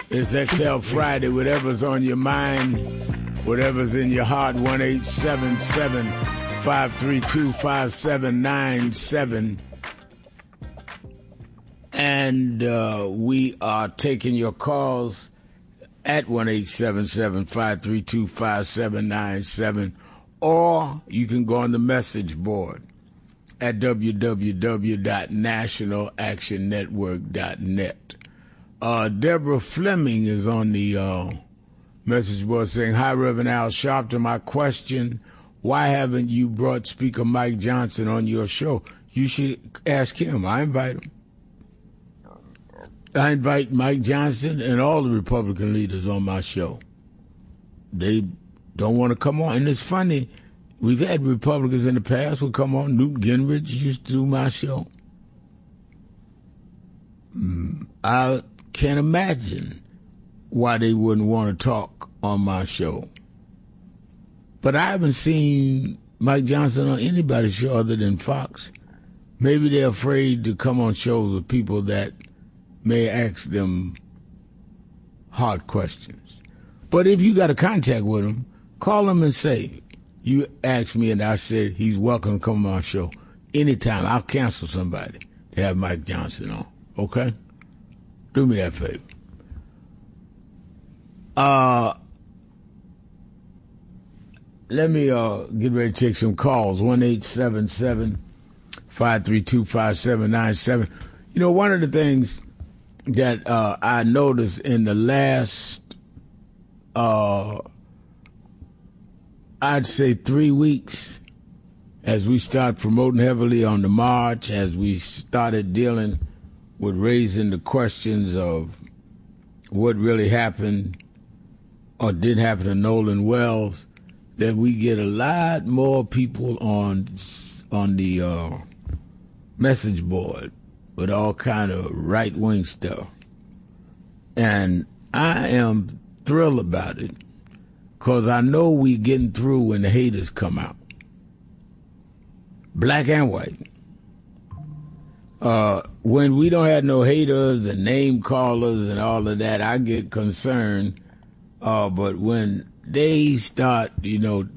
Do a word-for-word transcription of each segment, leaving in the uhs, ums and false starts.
It's X L Friday. Whatever's on your mind, whatever's in your heart, one eight seven seven, five three two, five seven nine seven. And uh, we are taking your calls at one eight seven seven, five three two, five seven nine seven. Or you can go on the message board at w w w dot national action network dot net. Uh, Deborah Fleming is on the uh, message board saying, "Hi, Reverend Al Sharpton. My question, why haven't you brought Speaker Mike Johnson on your show? You should ask him. I invite him. I invite Mike Johnson and all the Republican leaders on my show. They don't want to come on. And it's funny, we've had Republicans in the past who come on. Newt Gingrich used to do my show. I can't imagine why they wouldn't want to talk on my show. But I haven't seen Mike Johnson on anybody's show other than Fox. Maybe they're afraid to come on shows with people that may ask them hard questions. But if you got a contact with him, call him and say, you asked me and I said he's welcome to come on my show. Anytime, I'll cancel somebody to have Mike Johnson on. Okay? Do me that favor. Uh, let me uh, get ready to take some calls. one eight seven seven, five three two, five seven nine seven. You know, one of the things that uh, I noticed in the last, uh, I'd say three weeks, as we start promoting heavily on the march, as we started dealing with raising the questions of what really happened or did happen to Nolan Wells, that we get a lot more people on on the uh, message board with all kind of right-wing stuff. And I am thrilled about it because I know we getting through when the haters come out, black and white. Uh, when we don't have no haters and name callers and all of that, I get concerned. Uh, but when they start, you know,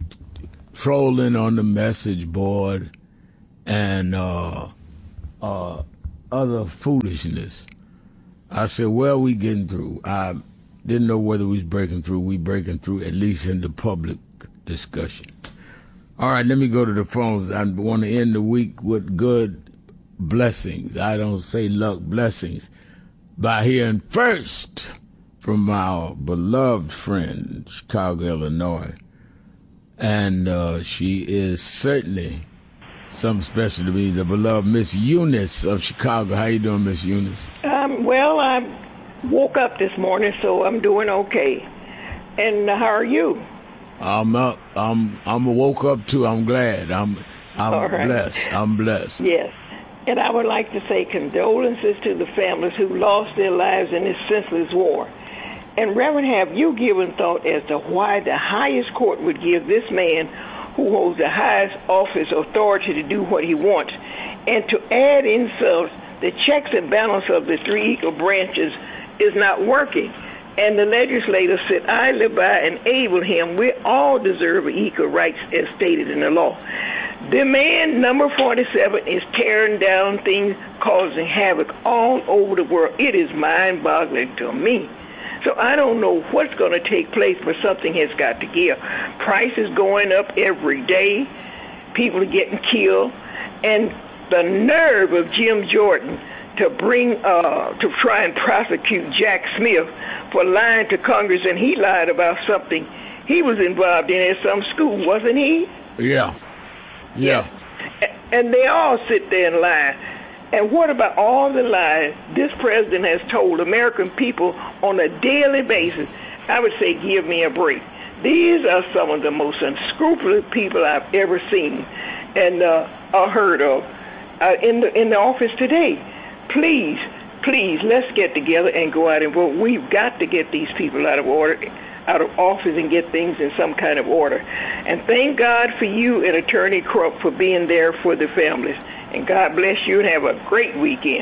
trolling on the message board and uh, uh, other foolishness, I said, well, we getting through. I didn't know whether we was breaking through. We breaking through, at least in the public discussion. All right, let me go to the phones. I want to end the week with good blessings. I don't say luck, blessings. By hearing first from our beloved friend, Chicago, Illinois. And uh, she is certainly something special to me, the beloved Miss Eunice of Chicago. How you doing, Miss Eunice? Um, well, I woke up this morning, so I'm doing okay. And how are you? I'm up. I'm I'm woke up too. I'm glad. I'm I'm right. blessed. I'm blessed. Yes. And I would like to say condolences to the families who lost their lives in this senseless war. And Reverend, have you given thought as to why the highest court would give this man who holds the highest office authority to do what he wants? And to add insult, the checks and balance of the three equal branches is not working. And the legislators sit idly by and enable him. We all deserve equal rights as stated in the law. The man, number forty-seven, is tearing down things, causing havoc all over the world. It is mind-boggling to me. So I don't know what's going to take place, but something has got to give. Prices going up every day. People are getting killed. And the nerve of Jim Jordan to bring, uh, to try and prosecute Jack Smith for lying to Congress, and he lied about something he was involved in at some school, wasn't he? Yeah. Yeah. And they all sit there and lie. And what about all the lies this president has told American people on a daily basis? I would say, give me a break. These are some of the most unscrupulous people I've ever seen and uh, or heard of uh, in the in the office today. Please, please, let's get together and go out and vote. We've got to get these people out of order, out of office, and get things in some kind of order. And thank God for you and Attorney Krupp for being there for the families. And God bless you and have a great weekend.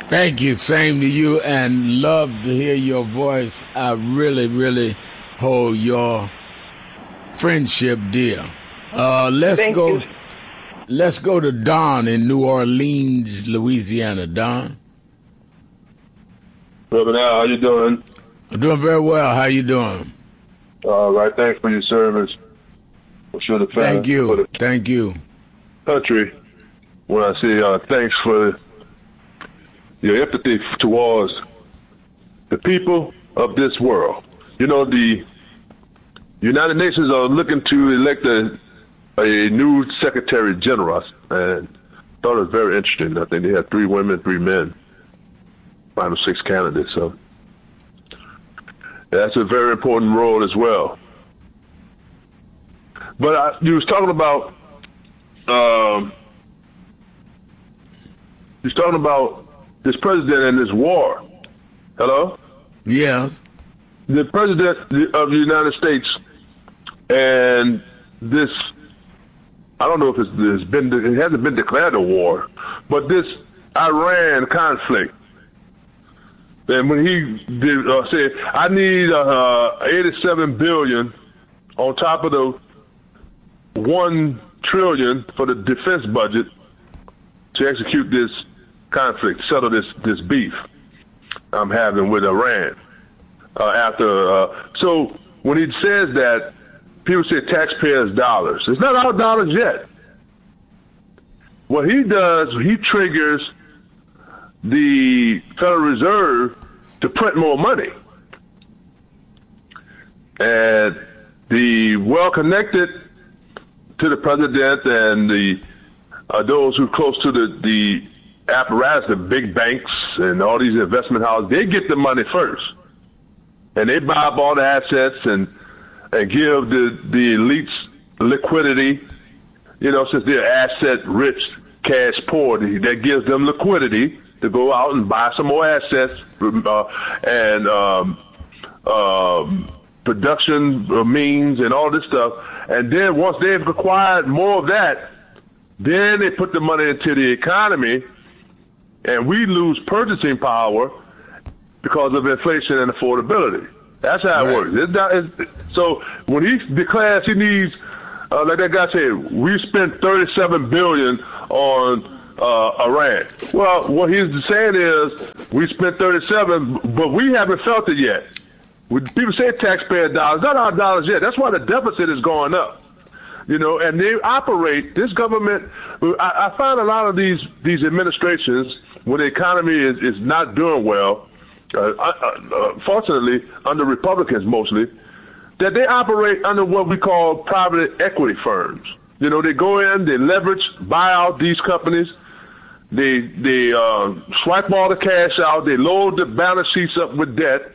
Thank you. Same to you, and love to hear your voice. I really, really hold your friendship dear. Uh, let's Thank go. you. Let's go to Don in New Orleans, Louisiana. Don. Reverend Al, how you doing? I'm doing very well. How you doing? All right. Thanks for your service. I'm sure the Thank you. for the Thank you. country. When I say uh, thanks for your empathy towards the people of this world. You know, the United Nations are looking to elect a, a new Secretary General, and I thought it was very interesting. I think they had three women, three men, five or six candidates. So that's a very important role as well. But I, you was talking about, um, you was talking about this president and this war. Hello? Yeah. The president of the United States and this, I don't know if it's, it's been, it hasn't been declared a war, but this Iran conflict. And when he did, uh, said, I need uh, eighty-seven billion dollars on top of the one trillion dollars for the defense budget to execute this conflict, settle this, this beef I'm having with Iran. Uh, after, uh, so when he says that, people say taxpayers' dollars. It's not our dollars yet. What he does, he triggers the Federal Reserve to print more money. And the well-connected to the president and the uh, those who are close to the, the apparatus, the big banks and all these investment houses, they get the money first. And they buy up all the assets and and give the, the elites liquidity, you know, since they're asset-rich, cash-poor, that gives them liquidity to go out and buy some more assets uh, and um, um, production means and all this stuff. And then once they've acquired more of that, then they put the money into the economy, and we lose purchasing power because of inflation and affordability. That's how it right. works. It's not, it's, so when he declares he needs, uh, like that guy said, we spent thirty-seven billion dollars on uh, Iran. Well, what he's saying is we spent thirty-seven, but we haven't felt it yet. When people say taxpayer dollars, not our dollars yet. That's why the deficit is going up. You know, and they operate, this government, I, I find a lot of these, these administrations, when the economy is, is not doing well, Uh, uh, fortunately, under Republicans mostly, that they operate under what we call private equity firms. You know, they go in, they leverage, buy out these companies, they they uh, swipe all the cash out, they load the balance sheets up with debt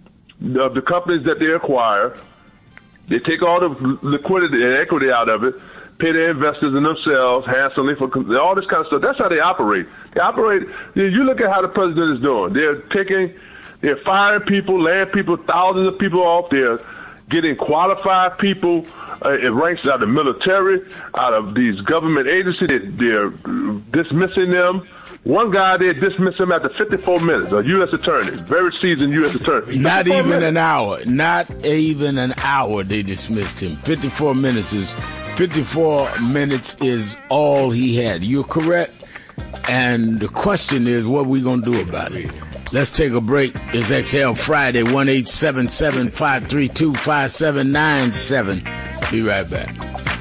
of the companies that they acquire, they take all the liquidity and equity out of it, pay their investors and themselves handsomely for all this kind of stuff. That's how they operate. They operate. You look at how the president is doing. They're taking, they're firing people, laying people, thousands of people off. They're getting qualified people uh, in ranks out of the military, out of these government agencies. They, they're dismissing them. One guy, they dismissed him after fifty-four minutes, a U S attorney, very seasoned U S attorney. Not even minutes. an hour. Not even an hour they dismissed him. fifty-four minutes is fifty-four minutes is all he had. You're correct. And the question is, what are we going to do about it? Let's take a break. It's X L Friday, one eight seven seven, five three two, five seven nine seven. Be right back.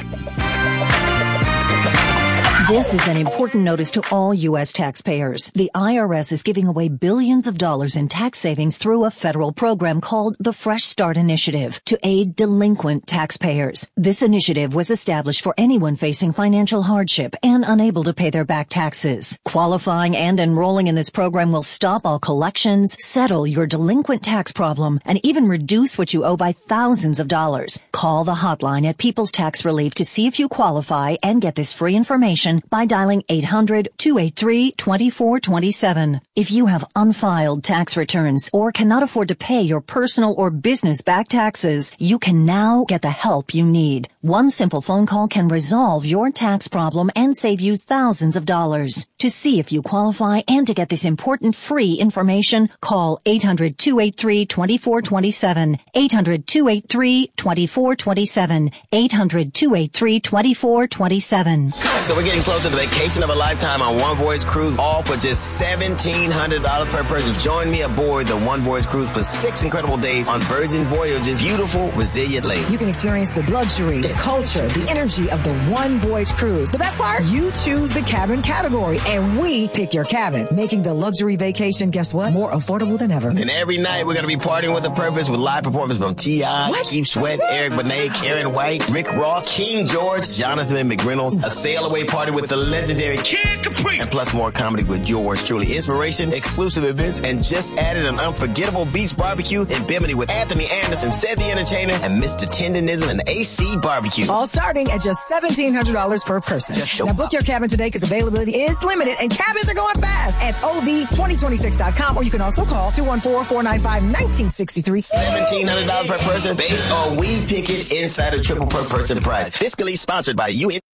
This is an important notice to all U S taxpayers. The I R S is giving away billions of dollars in tax savings through a federal program called the Fresh Start Initiative to aid delinquent taxpayers. This initiative was established for anyone facing financial hardship and unable to pay their back taxes. Qualifying and enrolling in this program will stop all collections, settle your delinquent tax problem, and even reduce what you owe by thousands of dollars. Call the hotline at People's Tax Relief to see if you qualify and get this free information by dialing eight hundred, two eight three, two four two seven. If you have unfiled tax returns or cannot afford to pay your personal or business back taxes, you can now get the help you need. One simple phone call can resolve your tax problem and save you thousands of dollars. To see if you qualify and to get this important free information, call eight hundred, two eight three, two four two seven, eight hundred, two eight three, two four two seven, eight hundred, two eight three, two four two seven. So we're getting closer to vacation of a lifetime on One Voyage Cruise, all for just seventeen hundred dollars per person. Join me aboard the One Voyage Cruise for six incredible days on Virgin Voyage's beautiful, resilient lake. You can experience the luxury, the culture, the energy of the One Voyage Cruise. The best part? You choose the cabin category, and we pick your cabin, making the luxury vacation, guess what? More affordable than ever. And every night we're going to be partying with a purpose with live performances from T I, Keith Sweat, Eric Benet, Karen White, Rick Ross, King George, Jonathan McReynolds, a sail away party with the legendary Kid Capri, and plus more comedy with yours truly. Inspiration, exclusive events, and just added an unforgettable Beach Barbecue in Bimini with Anthony Anderson, Seth the Entertainer, and Mister Tenderism and A C Barbecue. All starting at just seventeen hundred dollars per person. Now book your cabin today because availability is limited and cabins are going fast at O V twenty twenty-six dot com, or you can also call two one four, four nine five, one nine six three. seventeen hundred dollars per person based on We Pick It Insider Triple per person price. Fiscally sponsored by U N.